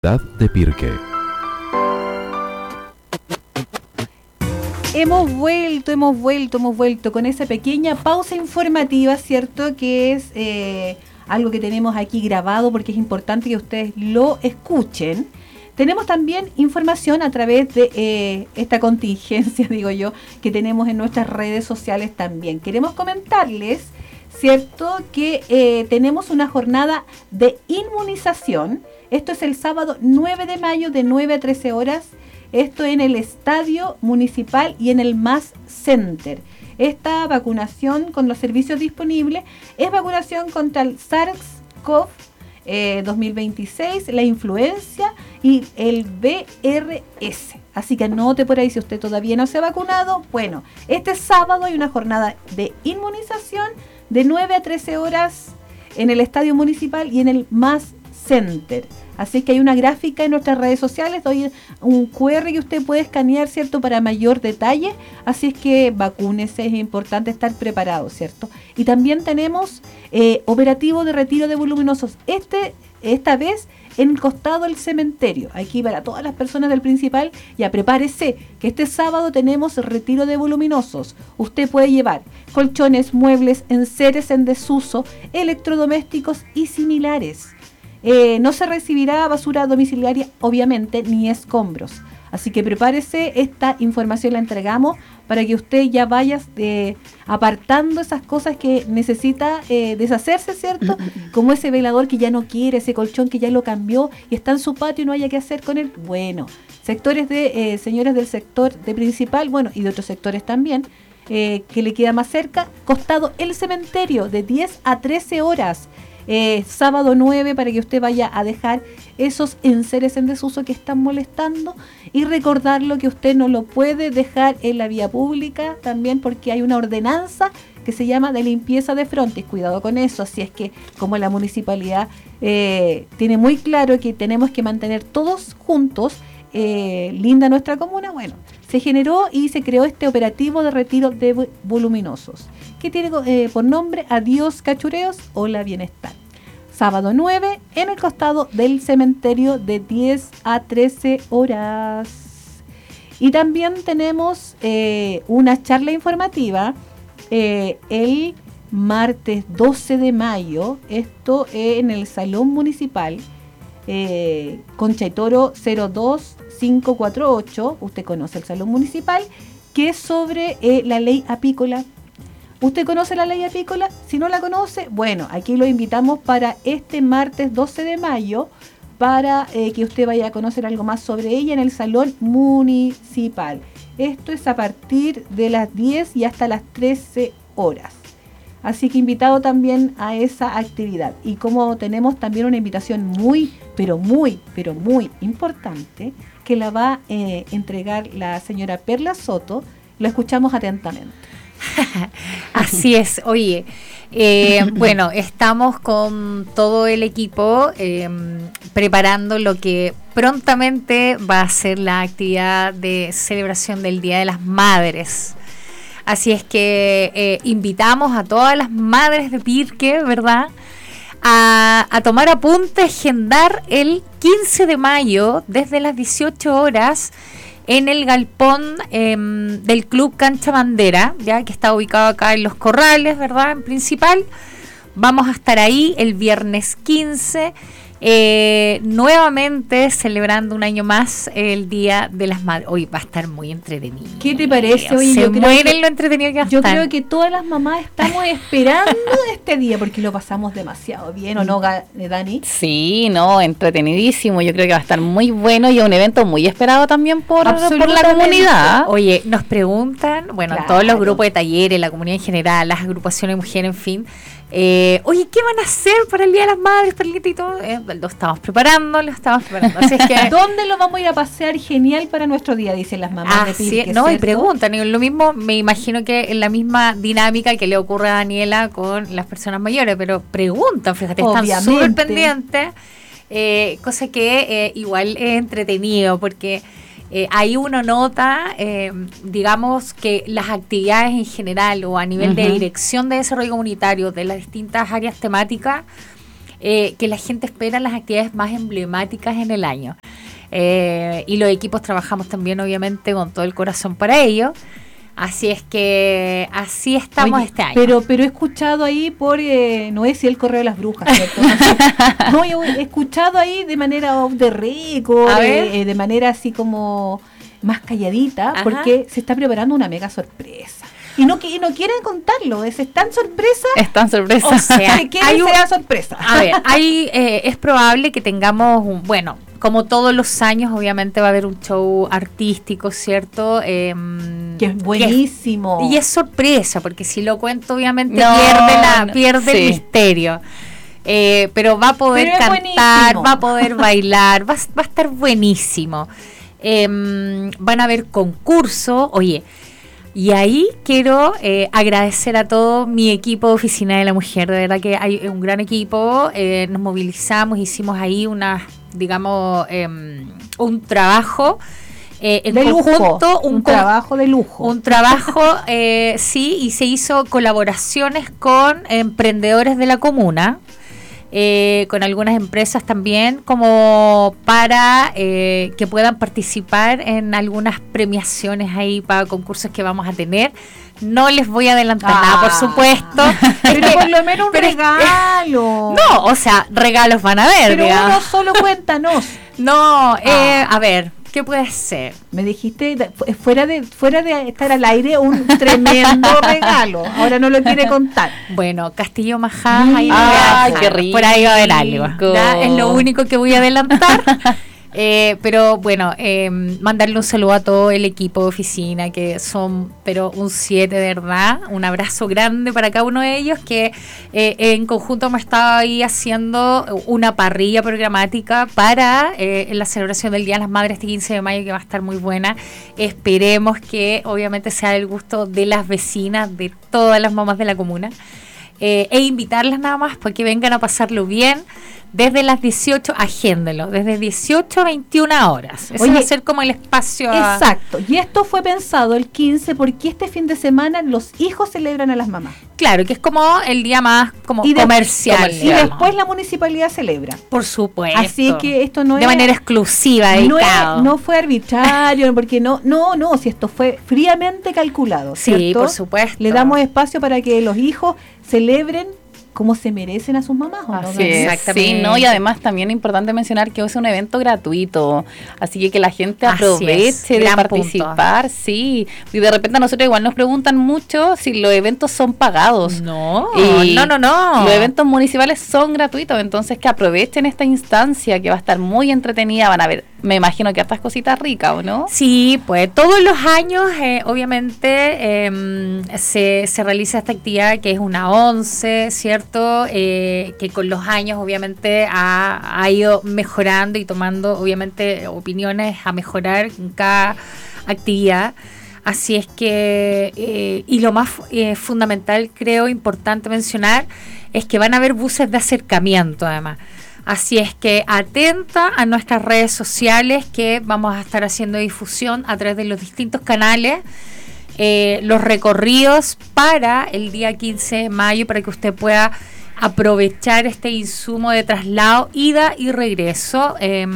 de Pirque. Hemos vuelto con esa pequeña pausa informativa, ¿cierto? Que es algo que tenemos aquí grabado porque es importante que ustedes lo escuchen. Tenemos también información a través de esta contingencia, digo yo, que tenemos en nuestras redes sociales también. Queremos comentarles, ¿cierto? Que tenemos una jornada de inmunización. Esto es el sábado 9 de mayo de 9 a 13 horas. Esto en el Estadio Municipal y en el MAS Center. Esta vacunación con los servicios disponibles es vacunación contra el SARS-CoV 2026, la influencia y el VRS. Así que anote por ahí si usted todavía no se ha vacunado. Bueno, este sábado hay una jornada de inmunización de 9 a 13 horas en el Estadio Municipal y en el MAS Center. Así que hay una gráfica en nuestras redes sociales, doy un QR que usted puede escanear, ¿cierto?, para mayor detalle. Así es que vacúnese, es importante estar preparado, ¿cierto? Y también tenemos operativo de retiro de voluminosos, esta vez en el costado del cementerio. Aquí para todas las personas del Principal, ya prepárese, que este sábado tenemos retiro de voluminosos. Usted puede llevar colchones, muebles, enseres en desuso, electrodomésticos y similares. No se recibirá basura domiciliaria, obviamente, ni escombros. Así que prepárese, esta información la entregamos para que usted ya vaya apartando esas cosas que necesita deshacerse, ¿cierto? Como ese velador que ya no quiere, ese colchón que ya lo cambió y está en su patio y no haya qué hacer con él. Bueno, sectores de señores del sector de Principal, bueno, y de otros sectores también, que le queda más cerca, costado el cementerio, de 10 a 13 horas. Sábado 9 para que usted vaya a dejar esos enseres en desuso que están molestando y recordarlo que usted no lo puede dejar en la vía pública también porque hay una ordenanza que se llama de limpieza de frontis. Cuidado con eso, así es que como la municipalidad tiene muy claro que tenemos que mantener todos juntos linda nuestra comuna, bueno, se generó y se creó este operativo de retiro de voluminosos que tiene por nombre Adiós Cachureos, Hola Bienestar. Sábado 9 en el costado del cementerio de 10 a 13 horas. Y también tenemos una charla informativa el martes 12 de mayo, esto en el Salón Municipal, Concha y Toro 02548, usted conoce el Salón Municipal, que es sobre la ley apícola. ¿Usted conoce la ley apícola? Si no la conoce, bueno, aquí lo invitamos para este martes 12 de mayo para que usted vaya a conocer algo más sobre ella en el Salón Municipal. Esto es a partir de las 10 y hasta las 13 horas. Así que invitado también a esa actividad. Y como tenemos también una invitación muy importante que la va a entregar la señora Perla Soto, lo escuchamos atentamente. Así es, oye, bueno, estamos con todo el equipo preparando lo que prontamente va a ser la actividad de celebración del Día de las Madres. Así es que invitamos a todas las madres de Pirque, ¿verdad?, a tomar apunte, agendar el 15 de mayo desde las 18 horas en el galpón del Club Cancha Bandera, ya que está ubicado acá en Los Corrales, ¿verdad?, en Principal. Vamos a estar ahí el viernes 15, nuevamente celebrando un año más el Día de las Madres. Hoy va a estar muy entretenido. ¿Qué te parece? Oye, se muere lo entretenido que va a estar. Yo creo que todas las mamás estamos esperando este día porque lo pasamos demasiado bien, ¿o no, Dani? Sí, no, entretenidísimo. Yo creo que va a estar muy bueno y un evento muy esperado también por la comunidad. Oye, nos preguntan, bueno, Claro. todos los grupos de talleres, la comunidad en general, las agrupaciones de mujeres, en fin. Oye, ¿qué van a hacer para el Día de las Madres, Perlita y todo? Lo estamos preparando. Así es que ¿dónde lo vamos a ir a pasear genial para nuestro día? Dicen las mamás de Pirque, no, y ¿cierto? preguntan, y lo mismo, me imagino que en la misma dinámica que le ocurre a Daniela con las personas mayores, pero preguntan, fíjate, están Obviamente. súper pendientes, cosa que igual es entretenido, porque ahí uno nota, digamos, que las actividades en general o a nivel de dirección de desarrollo comunitario de las distintas áreas temáticas que la gente espera las actividades más emblemáticas en el año. Y los equipos trabajamos también, obviamente, con todo el corazón para ello. Así es que así estamos este año. Pero he escuchado ahí no es si el correo de las brujas, ¿cierto? No, yo he escuchado ahí de manera off the record, de manera así como más calladita, porque se está preparando una mega sorpresa. Y no quieren contarlo, es tan sorpresa. Es tan sorpresa. O sea, que sea sorpresa. A ver, es probable que tengamos como todos los años, obviamente va a haber un show artístico, ¿cierto? Que es buenísimo. Y es sorpresa, porque si lo cuento, obviamente pierde el misterio. Pero va a poder cantar, va a poder bailar, va a estar buenísimo. Van a haber concursos, oye. Y ahí quiero agradecer a todo mi equipo de Oficina de la Mujer. De verdad que hay un gran equipo. Nos movilizamos, hicimos ahí un trabajo en de conjunto. Lujo, un trabajo de lujo. Un trabajo, sí, y se hizo colaboraciones con emprendedores de la comuna. Con algunas empresas también, como para que puedan participar en algunas premiaciones ahí para concursos que vamos a tener. No les voy a adelantar nada, por supuesto. Pero por lo menos un regalo. No, o sea, regalos van a haber. Pero uno solo, cuéntanos. No, a ver, ¿qué puede ser? Me dijiste, fuera de estar al aire, un tremendo regalo. Ahora no lo quiere contar. Bueno, Castillo Majá. Ay, qué rico. Por ahí va a haber algo. ¿Ya? Es lo único que voy a adelantar. Pero bueno, mandarle un saludo a todo el equipo de oficina, que son un 7 de verdad. Un abrazo grande para cada uno de ellos, que en conjunto hemos estado ahí haciendo una parrilla programática para la celebración del Día de las Madres este 15 de mayo, que va a estar muy buena. Esperemos que obviamente sea del gusto de las vecinas, de todas las mamás de la comuna, e invitarlas nada más para que vengan a pasarlo bien. Desde las 18, agéndelo, desde 18 a 21 horas. Eso va a ser como el espacio. Exacto, y esto fue pensado el 15 porque este fin de semana los hijos celebran a las mamás. Claro, que es como el día más comercial. Y después la municipalidad celebra. Por supuesto. Así es que esto no es... De manera exclusiva, dedicado. No fue arbitrario, porque no, si esto fue fríamente calculado, ¿cierto? Sí, por supuesto. Le damos espacio para que los hijos celebren como se merecen a sus mamás, ¿o no? Así es, exactamente. Sí, ¿no? Y además también es importante mencionar que es un evento gratuito, así que la gente aproveche de participar, sí. Y de repente a nosotros igual nos preguntan mucho si los eventos son pagados. No. Los eventos municipales son gratuitos, entonces que aprovechen esta instancia que va a estar muy entretenida, van a ver, me imagino que hartas cositas ricas, ¿o no? Sí, pues todos los años obviamente se realiza esta actividad que es una once, ¿cierto? Que con los años obviamente ha ido mejorando y tomando obviamente opiniones a mejorar en cada actividad. Así es que, y lo más fundamental, creo, importante mencionar, es que van a haber buses de acercamiento además. Así es que atenta a nuestras redes sociales, que vamos a estar haciendo difusión a través de los distintos canales, los recorridos para el día 15 de mayo, para que usted pueda aprovechar este insumo de traslado, ida y regreso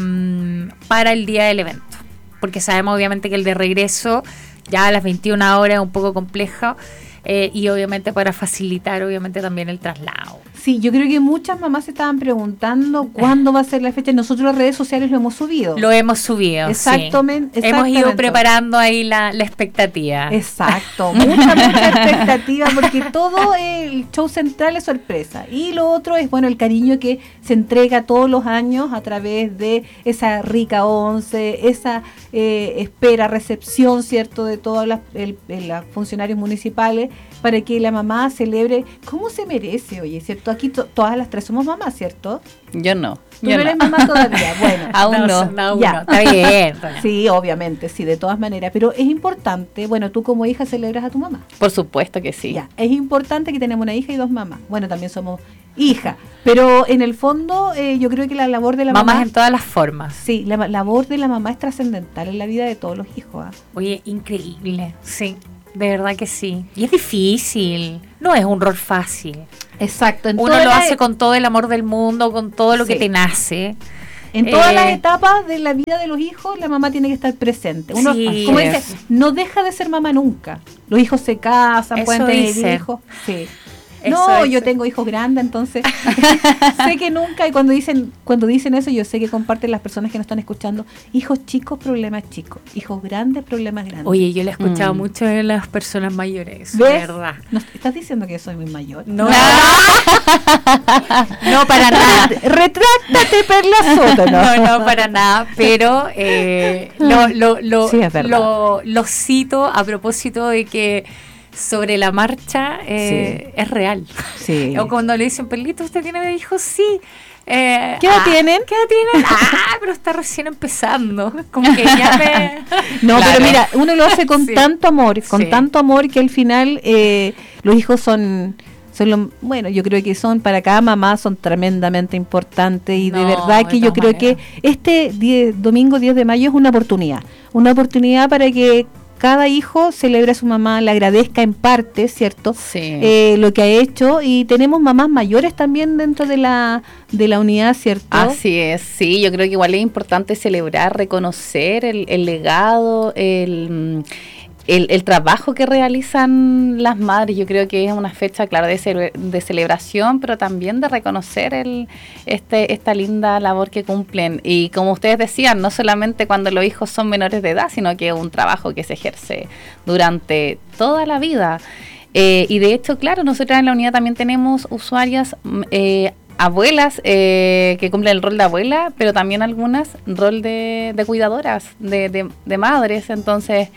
para el día del evento. Porque sabemos obviamente que el de regreso ya a las 21 horas es un poco complejo, y obviamente para facilitar obviamente también el traslado. Sí, yo creo que muchas mamás se estaban preguntando cuándo va a ser la fecha. Nosotros en las redes sociales lo hemos subido. Exactamente. Hemos ido preparando ahí la expectativa. Exacto, mucha expectativa, porque todo el show central es sorpresa. Y lo otro es, el cariño que se entrega todos los años a través de esa rica once, esa espera, recepción, ¿cierto?, de todos los funcionarios municipales, para que la mamá celebre como se merece, oye, ¿cierto? Aquí todas las tres somos mamás, ¿cierto? Yo no. Tú no eres mamá todavía, bueno. Aún no. Ya. Está bien. Sí, obviamente, sí, de todas maneras. Pero es importante, tú como hija celebras a tu mamá. Por supuesto que sí. Ya, es importante que tenemos una hija y dos mamás. Bueno, también somos hija. Pero en el fondo, yo creo que la labor de la mamá... Mamás en todas las formas. Sí, la labor de la mamá es trascendental en la vida de todos los hijos. Oye, increíble, sí. de verdad que sí. Y es difícil, no es un rol fácil. Exacto. Uno lo hace con todo el amor del mundo, con todo lo que te nace. En todas las etapas de la vida de los hijos, la mamá tiene que estar presente. Uno, como dice, no deja de ser mamá nunca. Los hijos se casan, pueden tener hijos. Sí. No, yo tengo hijos grandes, entonces sé que nunca, y cuando dicen eso, yo sé que comparten las personas que nos están escuchando, hijos chicos, problemas chicos, hijos grandes, problemas grandes. Oye, yo le he escuchado mucho de las personas mayores, ¿ves? ¿Verdad? ¿No estás diciendo que yo soy muy mayor? No, no para nada. Retráctate, Perla Soto. No, para nada, pero lo cito a propósito de que sobre la marcha es real. Sí. O cuando le dicen, Perlito, ¿usted tiene hijos? Sí. ¿Qué edad tienen? Pero está recién empezando. Como que ya me... No, claro. Pero mira, uno lo hace con tanto amor, tanto amor que al final los hijos son bueno, yo creo que son para cada mamá son tremendamente importantes y de verdad que yo creo que este domingo 10 de mayo es una oportunidad para que cada hijo celebre a su mamá, le agradezca en parte, ¿cierto? Sí. Lo que ha hecho, y tenemos mamás mayores también dentro de la unidad, ¿cierto? Así es, sí, yo creo que igual es importante celebrar, reconocer el legado, el trabajo que realizan las madres. Yo creo que es una fecha, claro, de celebración, pero también de reconocer esta linda labor que cumplen. Y como ustedes decían, no solamente cuando los hijos son menores de edad, sino que es un trabajo que se ejerce durante toda la vida. Y de hecho, claro, nosotras en la unidad también tenemos usuarias abuelas que cumplen el rol de abuela, pero también algunas rol de cuidadoras, de madres. Entonces,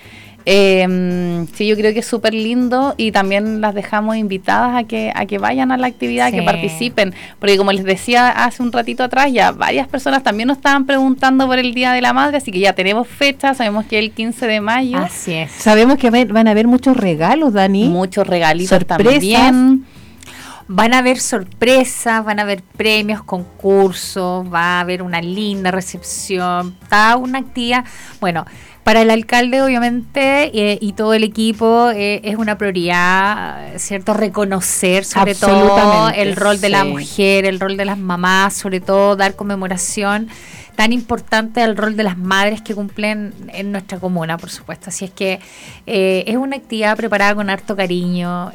sí, yo creo que es súper lindo, y también las dejamos invitadas a que vayan a la actividad, que participen, porque como les decía hace un ratito atrás, ya varias personas también nos estaban preguntando por el Día de la Madre, así que ya tenemos fecha, sabemos que es el 15 de mayo. Así es. Sabemos que van a haber muchos regalos, Dani. Muchos regalitos también. Van a haber sorpresas, van a haber premios, concursos, va a haber una linda recepción, está una actividad, bueno, para el alcalde, obviamente, y todo el equipo, es una prioridad, ¿cierto? Reconocer, sobre todo, el rol de la mujer, el rol de las mamás, sobre todo, dar conmemoración tan importante al rol de las madres que cumplen en nuestra comuna, por supuesto. Así es que es una actividad preparada con harto cariño,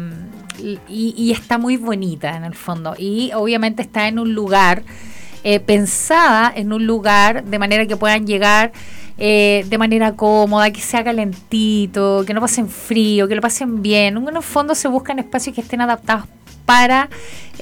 y está muy bonita, en el fondo. Y, obviamente, está en un lugar, pensada en un lugar de manera que puedan llegar de manera cómoda, que sea calentito, que no pasen frío, que lo pasen bien. En el fondo se buscan espacios que estén adaptados para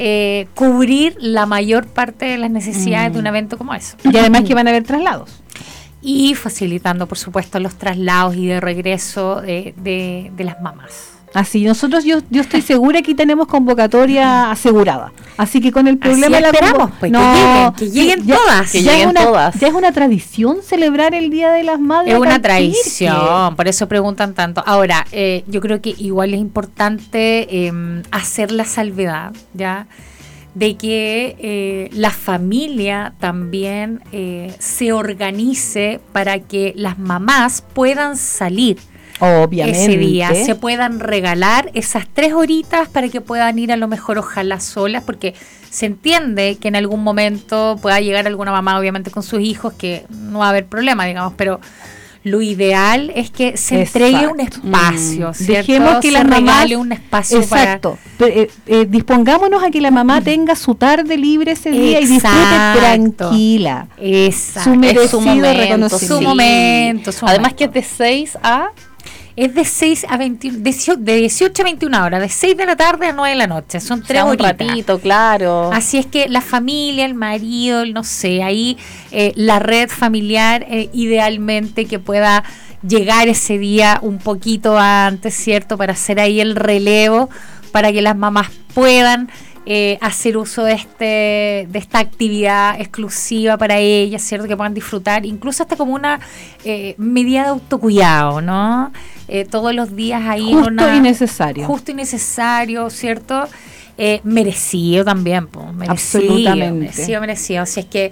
cubrir la mayor parte de las necesidades de un evento como eso. Y además que van a haber traslados. Y facilitando, por supuesto, los traslados y de regreso de las mamás. Así, nosotros yo estoy segura que tenemos convocatoria asegurada. Así que con el problema de esperamos, pues, que lleguen todas. Ya es una tradición celebrar el Día de las Madres. Es una tradición, por eso preguntan tanto. Ahora, yo creo que igual es importante hacer la salvedad, ¿ya? De que la familia también se organice para que las mamás puedan salir. Obviamente. Ese día se puedan regalar esas 3 horitas para que puedan ir, a lo mejor, ojalá solas, porque se entiende que en algún momento pueda llegar alguna mamá, obviamente con sus hijos, que no va a haber problema, digamos, pero lo ideal es que se entregue un espacio, ¿cierto? Dejemos que la mamá regale un espacio. Exacto. Dispongámonos a que la mamá tenga su tarde libre ese día y disfrute tranquila. Exacto. Su merecido reconocimiento. Su momento. Además que es de 6 a... Es de 6 a 21, de 18 a 21 horas, de 6 de la tarde a 9 de la noche. Son 3 horitas. Un ratito, claro. Así es que la familia, el marido, no sé, ahí la red familiar, idealmente que pueda llegar ese día un poquito antes, ¿cierto? Para hacer ahí el relevo, para que las mamás puedan hacer uso de esta actividad exclusiva para ellas, ¿cierto? Que puedan disfrutar, incluso hasta como una medida de autocuidado, ¿no? Todos los días ahí. Justo y necesario, ¿cierto? Merecido también, pues. Absolutamente. Merecido. Así es que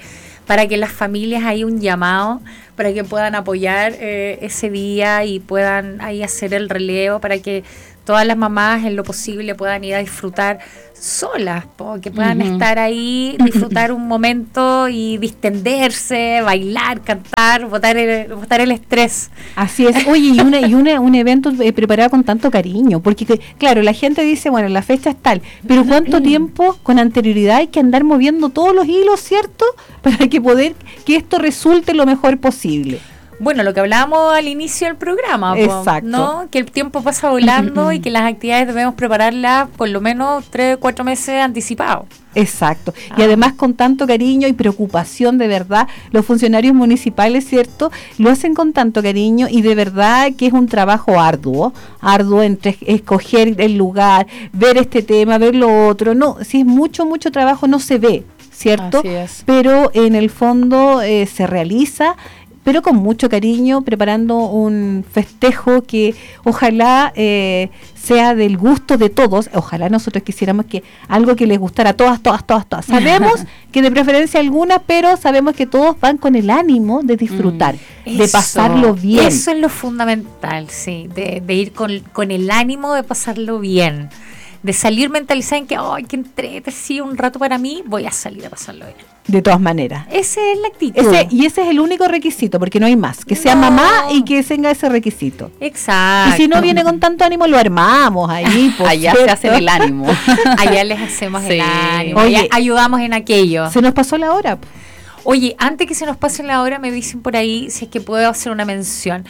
para que las familias hay un llamado para que puedan apoyar ese día y puedan ahí hacer el relevo para que todas las mamás en lo posible puedan ir a disfrutar solas, que puedan estar ahí, disfrutar un momento y distenderse, bailar, cantar, botar el estrés. Así es. Oye, un evento preparado con tanto cariño, porque claro, la gente dice, bueno, la fecha es tal, pero ¿cuánto tiempo con anterioridad hay que andar moviendo todos los hilos, cierto? Para que esto resulte lo mejor posible. Bueno, lo que hablábamos al inicio del programa, exacto, ¿no? Que el tiempo pasa volando y que las actividades debemos prepararlas por lo menos 3-4 meses anticipados. Exacto. Y además con tanto cariño y preocupación, de verdad, los funcionarios municipales, ¿cierto?, lo hacen con tanto cariño y de verdad que es un trabajo arduo entre escoger el lugar, ver este tema, ver lo otro. No, si es mucho trabajo no se ve, ¿cierto? Así es. Pero en el fondo se realiza, pero con mucho cariño, preparando un festejo que ojalá sea del gusto de todos. Ojalá nosotros quisiéramos que algo que les gustara a todas. Sabemos que de preferencia algunas, pero sabemos que todos van con el ánimo de disfrutar, de pasarlo bien. Eso es lo fundamental, sí, de ir con el ánimo de pasarlo bien. De salir mentalizada en que, ¡ay, que entrete! Sí, un rato para mí, voy a salir a pasarlo bien. De todas maneras. Esa es la actitud. Ese es el único requisito, porque no hay más. Que sea mamá y que tenga ese requisito. Exacto. Y si no viene con tanto ánimo, lo armamos ahí. Allá se hace el ánimo. Allá les hacemos el ánimo. Oye, allá ayudamos en aquello. Se nos pasó la hora. Oye, antes que se nos pase la hora, me dicen por ahí si es que puedo hacer una mención.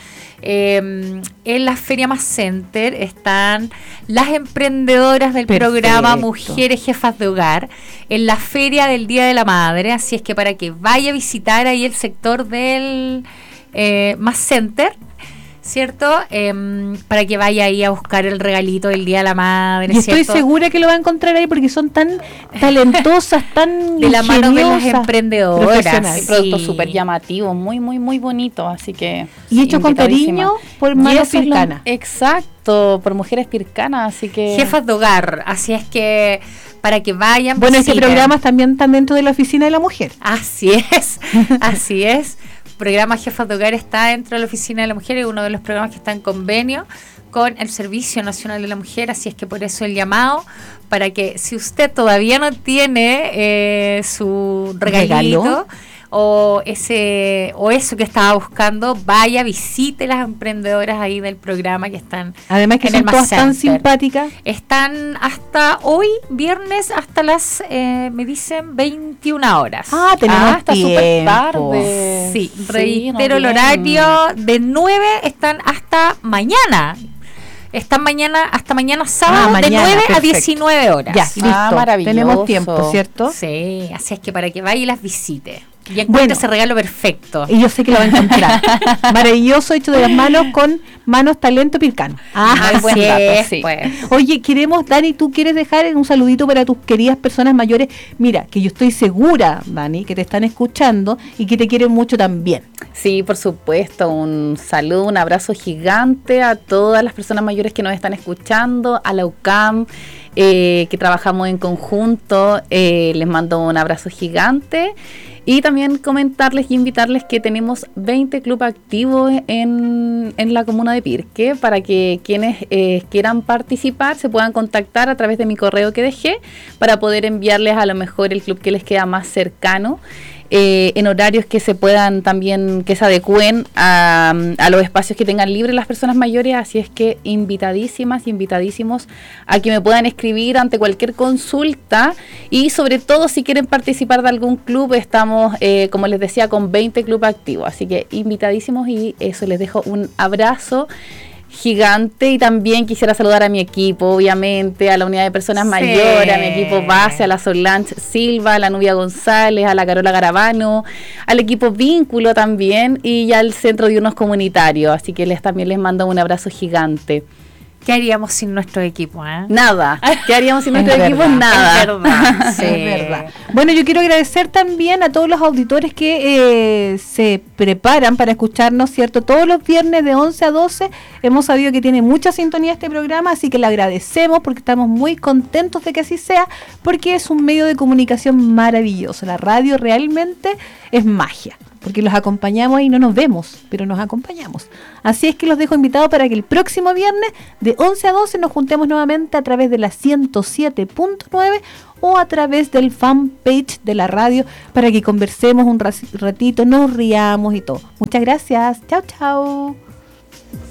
En la Feria Más Center están las emprendedoras del programa Mujeres Jefas de Hogar en la Feria del Día de la Madre, así es que para que vaya a visitar ahí el sector del Más Center, ¿cierto? Para que vaya ahí a buscar el regalito del Día de la Madre. Y estoy segura que lo va a encontrar ahí porque son tan talentosas, tan de la mano de las emprendedoras. Sí. Productos súper llamativos, muy bonitos, así que... Y hecho con cariño por manos pircanas. Exacto, por mujeres pircanas, así que... Jefas de hogar, así es que para que vayan. Bueno, este programa también está dentro de la Oficina de la Mujer. Así es, así es. Programa Jefas de Hogar está dentro de la Oficina de la Mujer, es uno de los programas que está en convenio con el Servicio Nacional de la Mujer, así es que por eso el llamado, para que si usted todavía no tiene su regalito o eso que estaba buscando, vaya, visite las emprendedoras ahí del programa que están. Además que son todas tan simpáticas. Están hasta hoy, viernes, hasta las, me dicen, 21 horas. Ah, tenemos hasta súper tarde. Sí, reitero el horario, de 9 están hasta mañana. Están hasta mañana sábado, de 9 a 19 horas. Ya, listo. Maravilloso. Tenemos tiempo, ¿cierto? Sí, así es que para que vaya y las visite. Y encuentre ese regalo perfecto. Y yo sé que lo va a encontrar. Maravilloso, hecho de las manos con manos talento pircano. Muy buen dato, sí. Pues. Oye, Dani, ¿tú quieres dejar un saludito para tus queridas personas mayores? Mira, que yo estoy segura, Dani, que te están escuchando y que te quieren mucho también. Sí, por supuesto, un saludo, un abrazo gigante a todas las personas mayores que nos están escuchando, a la UCAM, que trabajamos en conjunto, les mando un abrazo gigante. Y también comentarles y invitarles que tenemos 20 clubes activos en la comuna de Pirque, para que quienes quieran participar se puedan contactar a través de mi correo que dejé, para poder enviarles a lo mejor el club que les queda más cercano, en horarios que se puedan también, que se adecúen a los espacios que tengan libres las personas mayores. Así es que invitadísimas y invitadísimos a que me puedan escribir ante cualquier consulta, y sobre todo si quieren participar de algún club, estamos, como les decía, con 20 clubes activos, así que invitadísimos. Y eso, les dejo un abrazo gigante, y también quisiera saludar a mi equipo, obviamente, a la unidad de personas mayores, a mi equipo base, a la Solange Silva, a la Nubia González, a la Carola Garavano, al equipo Vínculo también, y al Centro de Diurnos Comunitarios, así que también les mando un abrazo gigante. ¿Qué haríamos sin nuestro equipo? Nada. ¿Qué haríamos sin nuestro equipo? Nada. Es verdad. Sí. Es verdad. Bueno, yo quiero agradecer también a todos los auditores que se preparan para escucharnos, ¿cierto? Todos los viernes de 11 a 12 hemos sabido que tiene mucha sintonía este programa, así que le agradecemos porque estamos muy contentos de que así sea, porque es un medio de comunicación maravilloso. La radio realmente es magia, porque los acompañamos y no nos vemos, pero nos acompañamos. Así es que los dejo invitados para que el próximo viernes de 11 a 12 nos juntemos nuevamente a través de la 107.9 o a través del fanpage de la radio para que conversemos un ratito, nos riamos y todo. Muchas gracias. Chao, chao.